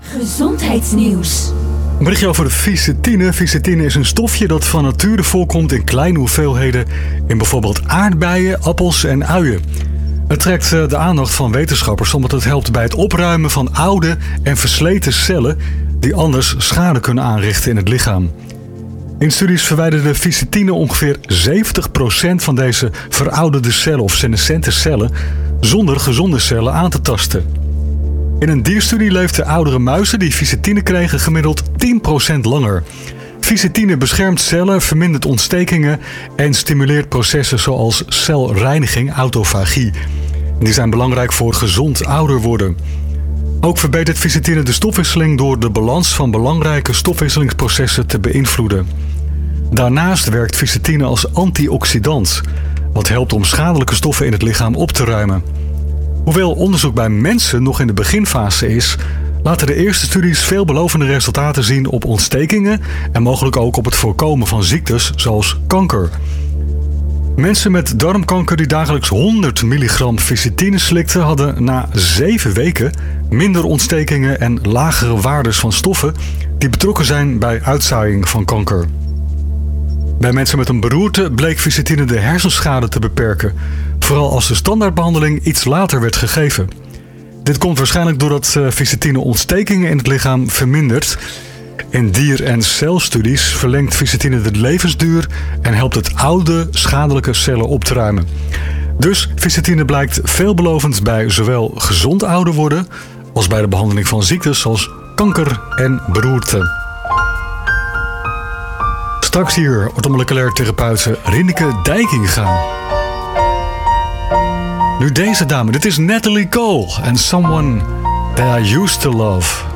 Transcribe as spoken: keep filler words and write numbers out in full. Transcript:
Gezondheidsnieuws. Een berichtje over de ficetine. Ficetine is een stofje dat van nature voorkomt in kleine hoeveelheden in bijvoorbeeld aardbeien, appels en uien. Het trekt de aandacht van wetenschappers omdat het helpt bij het opruimen van oude en versleten cellen die anders schade kunnen aanrichten in het lichaam. In studies verwijderde ficetine ongeveer zeventig procent van deze verouderde cellen of senescente cellen zonder gezonde cellen aan te tasten. In een dierstudie leefden oudere muizen die ficetine kregen gemiddeld tien procent langer. Ficetine beschermt cellen, vermindert ontstekingen en stimuleert processen zoals celreiniging, autofagie. Die zijn belangrijk voor gezond ouder worden. Ook verbetert ficetine de stofwisseling door de balans van belangrijke stofwisselingsprocessen te beïnvloeden. Daarnaast werkt ficetine als antioxidant, wat helpt om schadelijke stoffen in het lichaam op te ruimen. Hoewel onderzoek bij mensen nog in de beginfase is, laten de eerste studies veelbelovende resultaten zien op ontstekingen en mogelijk ook op het voorkomen van ziektes zoals kanker. Mensen met darmkanker die dagelijks honderd milligram ficetine slikten, hadden na zeven weken minder ontstekingen en lagere waardes van stoffen die betrokken zijn bij uitzaaiing van kanker. Bij mensen met een beroerte bleek ficetine de hersenschade te beperken, vooral als de standaardbehandeling iets later werd gegeven. Dit komt waarschijnlijk doordat ficetine ontstekingen in het lichaam vermindert. In dier- en celstudies verlengt ficetine de levensduur en helpt het oude, schadelijke cellen op te ruimen. Dus ficetine blijkt veelbelovend bij zowel gezond ouder worden als bij de behandeling van ziektes zoals kanker en beroerte. Straks hier orthomoleculair therapeute Rineke Dijkinga. Nu deze dame, dit is Natalie Cole en Someone That I Used to Love.